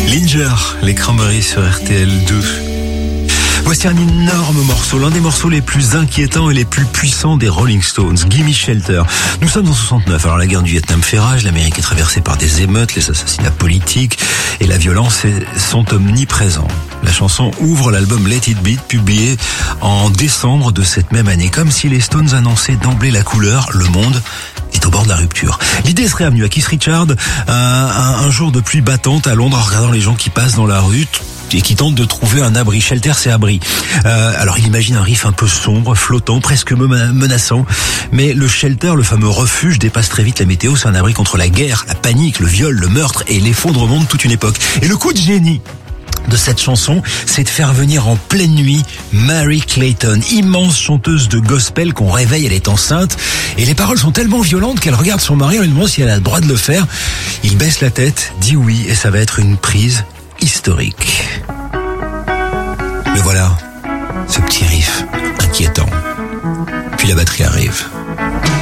Linger, les Cranberries sur RTL2. Voici un énorme morceau, l'un des morceaux les plus inquiétants et les plus puissants des Rolling Stones, Gimme Shelter. Nous sommes en 69, alors la guerre du Vietnam fait rage, l'Amérique est traversée par des émeutes, les assassinats politiques et la violence sont omniprésents. La chanson ouvre l'album Let It Beat, publié en décembre de cette même année, comme si les Stones annonçaient d'emblée la couleur, le monde est au bord de la rupture. L'idée serait venue à Keith Richards un jour de pluie battante à Londres en regardant les gens qui passent dans la rue et qui tentent de trouver un abri. Shelter, c'est abri. Alors il imagine un riff un peu sombre, flottant, presque menaçant. Mais le shelter, le fameux refuge, dépasse très vite la météo. C'est un abri contre la guerre, la panique, le viol, le meurtre et l'effondrement de toute une époque. Et le coup de génie de cette chanson, c'est de faire venir en pleine nuit Mary Clayton, immense chanteuse de gospel qu'on réveille, elle est enceinte, et les paroles sont tellement violentes qu'elle regarde son mari en lui demandant si elle a le droit de le faire. Il baisse la tête, dit oui, et ça va être une prise historique. Le voilà, ce petit riff inquiétant. Puis la batterie arrive.